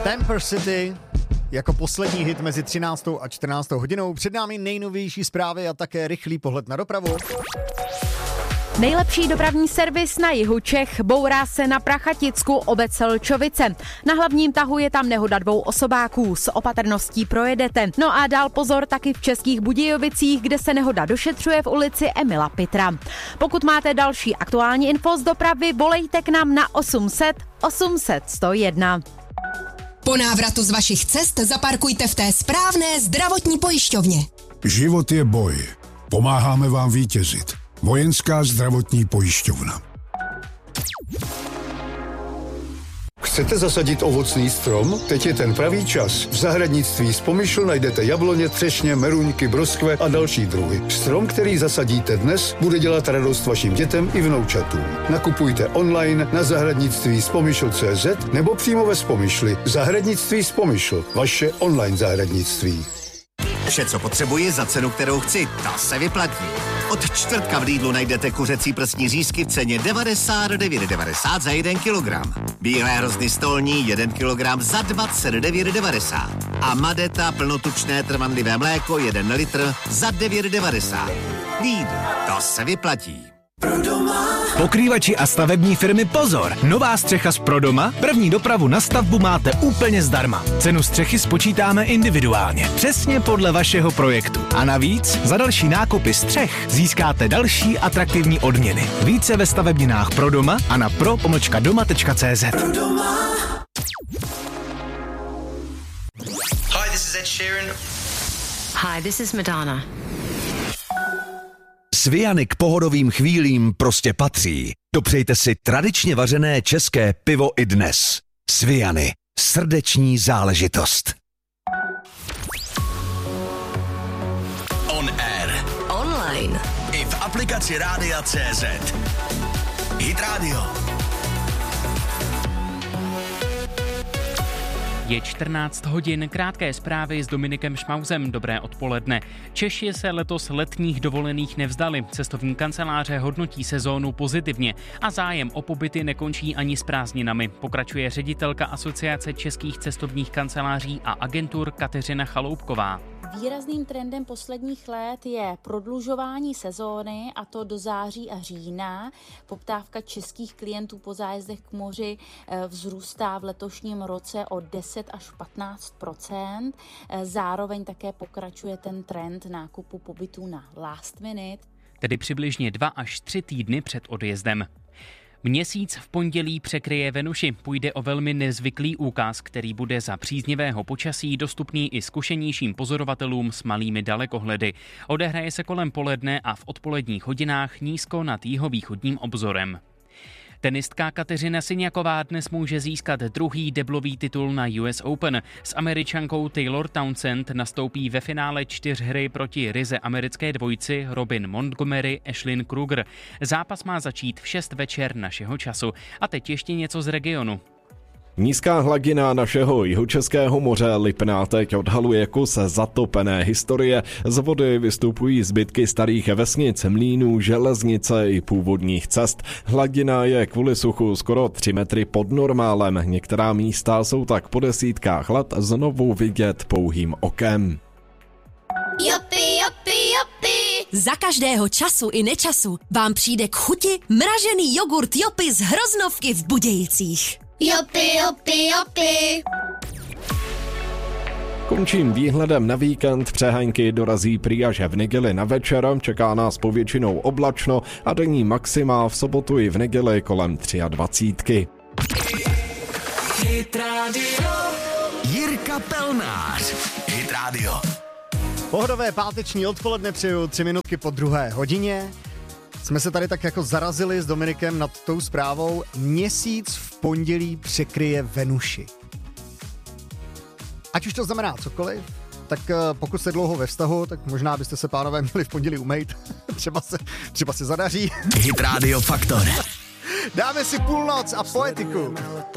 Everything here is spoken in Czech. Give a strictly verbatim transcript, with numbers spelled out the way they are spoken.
Stamper City jako poslední hit mezi třináctou a čtrnáctou hodinou. Před námi nejnovější zprávy a také rychlý pohled na dopravu. Nejlepší dopravní servis na jihu Čech bourá se na Prachaticku obec Selčovice. Na hlavním tahu je tam nehoda dvou osobáků, s opatrností projedete. No a dál pozor taky v Českých Budějovicích, kde se nehoda došetřuje v ulici Emila Pitra. Pokud máte další aktuální info z dopravy, volejte k nám na osm set osm set sto jedna. Po návratu z vašich cest zaparkujte v té správné zdravotní pojišťovně. Život je boj. Pomáháme vám vítězit. Vojenská zdravotní pojišťovna. Chcete zasadit ovocný strom? Teď je ten pravý čas. V zahradnictví Spomyšl najdete jabloně, třešně, meruňky, broskve a další druhy. Strom, který zasadíte dnes, bude dělat radost vašim dětem i vnoučatům. Nakupujte online na zahradnictví spomyšl tečka cé zet nebo přímo ve Spomyšli. Zahradnictví Spomyšl, vaše online zahradnictví. Vše, co potřebuji za cenu, kterou chci, ta se vyplatí. Od čtvrtka v Lidlu najdete kuřecí prsní řízky v ceně devadesát devět devadesát za jeden kilogram. Bílé hrozny stolní jeden kilogram za dvacet devět devadesát. A Madeta plnotučné trvanlivé mléko jeden litr za devět devadesát. Lidl, to se vyplatí. Pokrývači a stavební firmy pozor! Nová střecha z Prodoma? První dopravu na stavbu máte úplně zdarma. Cenu střechy spočítáme individuálně, přesně podle vašeho projektu. A navíc za další nákupy střech získáte další atraktivní odměny. Více ve stavebninách Prodoma a na pro pomlčka doma tečka cé zet. Hi, this is Ed Sheeran. Hi, this is Madonna. Sviany k pohodovým chvílím prostě patří. Dopřejte si tradičně vařené české pivo i dnes. Sviany. Srdeční záležitost. On air. Online. I v aplikaci Rádia tečka cé zet. Hit Radio. Je čtrnáct hodin, krátké zprávy s Dominikem Šmauzem. Dobré odpoledne. Češi se letos letních dovolených nevzdali. Cestovní kanceláře hodnotí sezónu pozitivně a zájem o pobyty nekončí ani s prázdninami. Pokračuje ředitelka Asociace českých cestovních kanceláří a agentur Kateřina Chaloupková. Výrazným trendem posledních let je prodlužování sezóny, a to do září a října. Poptávka českých klientů po zájezdech k moři vzrůstá v letošním roce o deset až patnáct procent. Zároveň také pokračuje ten trend nákupu pobytů na last minute. Tedy přibližně dva až tři týdny před odjezdem. Měsíc v pondělí překryje Venuši. Půjde o velmi nezvyklý úkaz, který bude za příznivého počasí dostupný i zkušenějším pozorovatelům s malými dalekohledy. Odehraje se kolem poledne a v odpoledních hodinách nízko nad jihovýchodním obzorem. Tenistka Kateřina Siniaková dnes může získat druhý deblový titul na U S Open. S Američankou Taylor Townsend nastoupí ve finále čtyřhry proti ryze americké dvojci Robin Montgomery Ashlyn Kruger. Zápas má začít v šest večer našeho času. A teď ještě něco z regionu. Nízká hladina našeho jihočeského moře Lipná teď odhaluje kus zatopené historie. Z vody vystupují zbytky starých vesnic, mlýnů, železnice i původních cest. Hladina je kvůli suchu skoro tři metry pod normálem. Některá místa jsou tak po desítkách let znovu vidět pouhým okem. Jopi, jopi, jopi. Za každého času i nečasu vám přijde k chuti mražený jogurt Jopi z Hroznovky v Budějicích. Jopi, jopi, jopi. Končím výhledem na víkend. Přehánky dorazí prý až v neděli na večer. Čeká nás povětšinou oblačno a denní maxima v sobotu i v neděli kolem dvacítky tři. Hit Radio. Jirka Pelnář. Hit Radio. Pohodové páteční odpoledne přeju tři minutky po druhé hodině. Jsme se tady tak jako zarazili s Dominikem nad tou zprávou. Měsíc v pondělí překryje Venuši. Ať už to znamená cokoliv, tak pokud jste dlouho ve vztahu, tak možná byste se, pánové, měli v pondělí umejt. třeba, se, třeba se zadaří. Hit Radio Faktor. Dáme si půlnoc a poetiku.